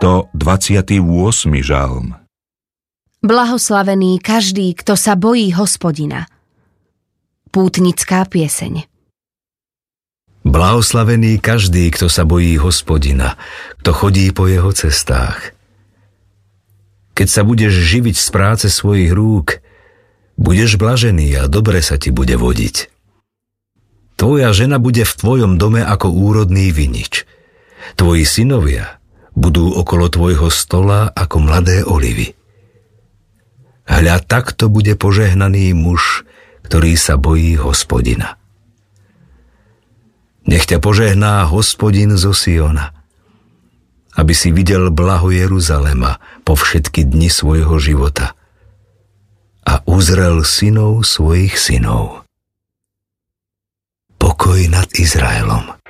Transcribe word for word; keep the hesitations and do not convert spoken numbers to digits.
stodvadsiaty ôsmy žalm. Blahoslavený každý, kto sa bojí Hospodina. Pútnická pieseň. Blahoslavený každý, kto sa bojí Hospodina, kto chodí po jeho cestách. Keď sa budeš živiť z práce svojich rúk, budeš blažený a dobre sa ti bude vodiť. Tvoja žena bude v tvojom dome ako úrodný vinič. Tvoji synovia budú okolo tvojho stola ako mladé olivy. Hľa, takto bude požehnaný muž, ktorý sa bojí Hospodina. Nech ťa požehná Hospodin zo Siona, aby si videl blaho Jeruzalema po všetky dni svojho života a uzrel synov svojich synov. Pokoj nad Izraelom.